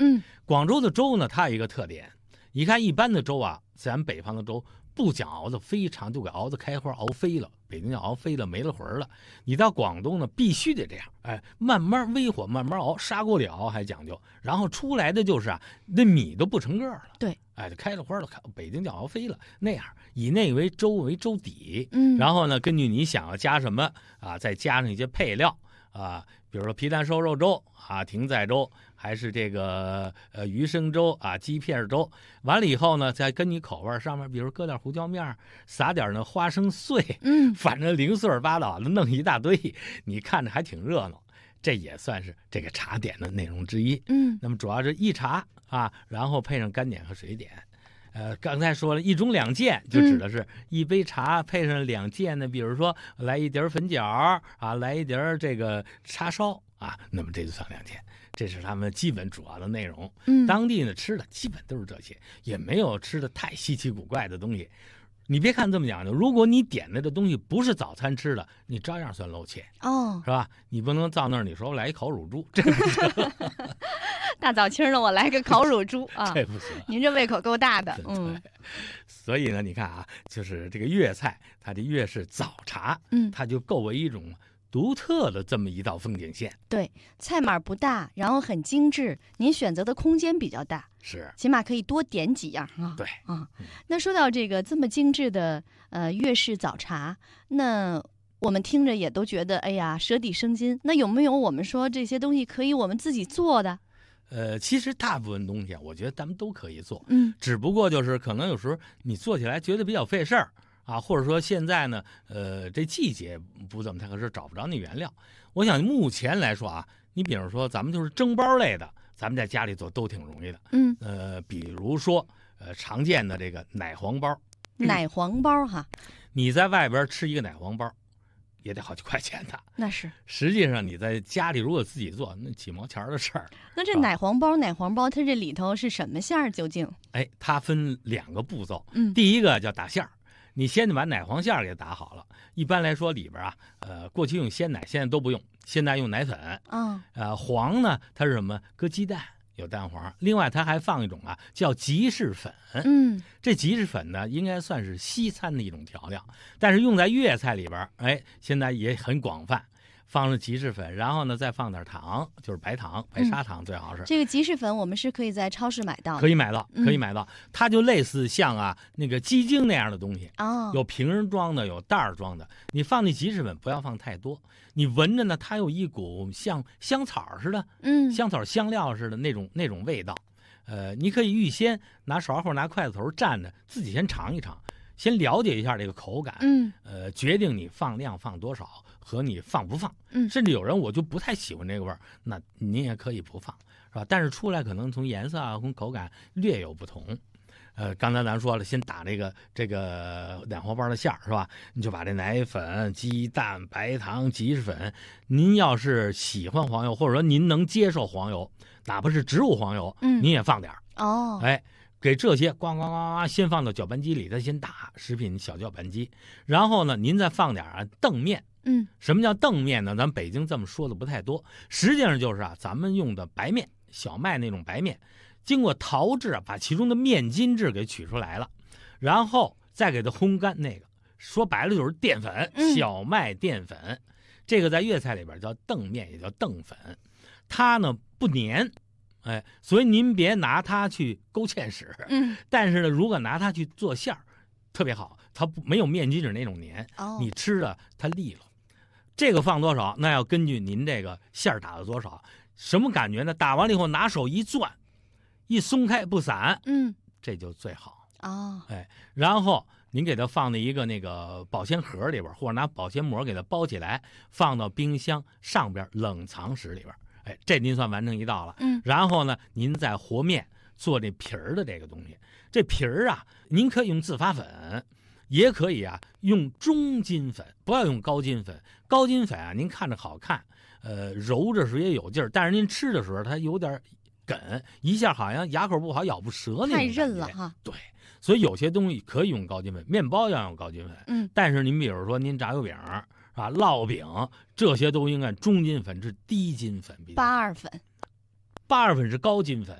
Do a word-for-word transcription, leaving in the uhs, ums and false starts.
嗯， 广州的粥呢，它有一个特点，你看一般的粥啊，咱北方的粥不讲熬的非常，就给熬的开花熬飞了，北京叫熬飞了，没了魂了。你到广东呢，必须得这样，哎，慢慢微火慢慢熬，砂锅里熬还讲究，然后出来的就是啊，那米都不成个了。 对， 哎，开了花了，北京叫熬飞了，那样以那为粥为粥底， 嗯， 然后呢，根据你想要加什么啊，再加上一些配料啊，比如说皮蛋瘦肉粥啊，艇仔粥，还是这个呃鱼生粥啊，鸡片粥。完了以后呢，再跟你口味上面，比如搁点胡椒面，撒点那花生碎， 嗯， 反正零碎八倒的弄一大堆，你看着还挺热闹。这也算是这个茶点的内容之一。 嗯， 那么主要是一茶啊，然后配上干点和水点。呃，刚才说了一盅两件，就指的是一杯茶配上两件呢，比如说来一碟粉饺啊，来一碟这个叉烧啊，那么这就算两件，这是他们基本主要的内容。 嗯， 当地呢吃的基本都是这些，也没有吃的太稀奇古怪的东西。你别看这么讲究，如果你点的这东西不是早餐吃的，你照样算露怯， 哦， 是吧？你不能到那儿你说我来一烤乳猪，这不行， 大早清的我来个烤乳猪啊， 这不行。 您这胃口够大的，嗯， 所以呢，你看啊，就是这个粤菜，它的粤式早茶， 嗯， 它就构为一种独特的这么一道风景线。 对，菜码不大，然后很精致，您选择的空间比较大， 是， 起码可以多点几样啊。 对啊，那说到这个这么精致的呃粤式早茶，那我们听着也都觉得哎呀舍底生津。那有没有我们说这些东西可以我们自己做的？ 呃，其实大部分东西啊，我觉得咱们都可以做， 嗯， 只不过就是可能有时候你做起来觉得比较费事儿啊，或者说现在呢，呃，这季节不怎么太合适，找不着那原料。我想目前来说啊，你比如说咱们就是蒸包类的，咱们在家里做都挺容易的。 嗯， 呃，比如说呃常见的这个奶黄包， 奶黄包哈， 你在外边吃一个奶黄包，也得好几块钱的。 那是。 实际上你在家里如果自己做，那几毛钱的事儿。 那这奶黄包，奶黄包它这里头是什么馅儿？究竟？ 哎，它分两个步骤。 嗯， 第一个叫打馅儿，你先得把奶黄馅儿给打好了。一般来说里边啊，呃，过去用鲜奶，现在都不用，现在用奶粉。 啊， 呃，黄呢，它是什么？搁鸡蛋。有蛋黄，另外它还放一种啊，叫吉士粉。 嗯， 这吉士粉呢，应该算是西餐的一种调料，但是用在粤菜里边，哎，现在也很广泛。放了吉士粉，然后呢再放点糖，就是白糖、白砂糖最好是。 嗯、这个吉士粉我们是可以在超市买到的， 可以买到，可以嗯、 买到。它就类似像啊那个鸡精那样的东西， 哦， 有瓶儿装的，有袋儿装的。你放那吉士粉不要放太多，你闻着呢，它有一股像香草似的， 嗯， 香草香料似的那种那种味道。呃，你可以预先拿勺或者拿筷子头蘸着，自己先尝一尝，先了解一下这个口感， 嗯， 呃，决定你放量放多少和你放不放， 嗯， 甚至有人我就不太喜欢这个味儿，那您也可以不放，是吧？但是出来可能从颜色啊和口感略有不同。呃，刚才咱说了，先打这个这个奶黄包的馅儿，是吧？你就把这奶粉、鸡蛋、白糖、吉士粉，您要是喜欢黄油，或者说您能接受黄油，哪怕是植物黄油， 嗯， 您也放点儿。 哦， 哎，给这些咣咣咣咣先放到搅拌机里，再先打食品小搅拌机，然后呢，您再放点啊澄面。 嗯， 什么叫澄面呢？咱北京这么说的不太多，实际上就是啊，咱们用的白面，小麦那种白面。经过淘制啊，把其中的面筋质给取出来了，然后再给它烘干。那个说白了就是淀粉， 嗯、 小麦淀粉。这个在粤菜里边叫澄面，也叫澄粉。它呢不粘，哎，所以您别拿它去勾芡使。 嗯， 但是呢，如果拿它去做馅儿，特别好，它不没有面筋质那种粘， 哦， 你吃的它利落。这个放多少，那要根据您这个馅儿打了多少，什么感觉呢？打完了以后拿手一攥。一松开不散， 嗯， 这就最好哦。 哎，然后您给它放在一个那个保鲜盒里边，或者拿保鲜膜给它包起来，放到冰箱上边冷藏室里边。哎，这您算完成一道了。 嗯， 然后呢，您再和面做这皮儿的这个东西。这皮儿啊，您可以用自发粉，也可以啊用中筋粉，不要用高筋粉。高筋粉啊，您看着好看，呃，揉着时候也有劲儿，但是您吃的时候它有点。梗一下好像牙口不好，咬不折那种， 太韧了哈。 对，所以有些东西可以用高筋粉，面包要用高筋粉。 嗯， 但是您比如说您炸油饼啊、烙饼这些都应该中筋粉，是低筋粉比较。 八二粉， 八二粉是高筋粉，